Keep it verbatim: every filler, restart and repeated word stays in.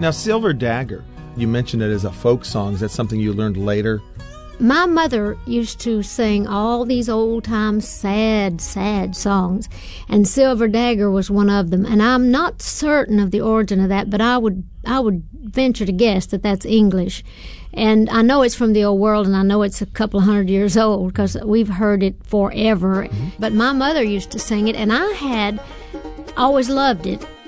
Now, Silver Dagger, you mentioned it as a folk song. Is that something you learned later? My mother used to sing all these old-time sad, sad songs, and Silver Dagger was one of them. And I'm not certain of the origin of that, but I would I would venture to guess that that's English. And I know it's from the old world, and I know it's a couple of hundred years old because we've heard it forever. Mm-hmm. But my mother used to sing it, and I had always loved it.